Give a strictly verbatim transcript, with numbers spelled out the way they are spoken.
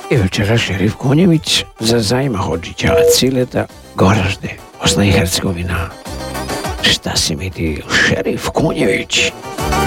I večera šerif Konjević za Zajma Hodžića Cileta, Goražde, Bosna i Hercegovina. Šta si mi ti, šerif Konjević?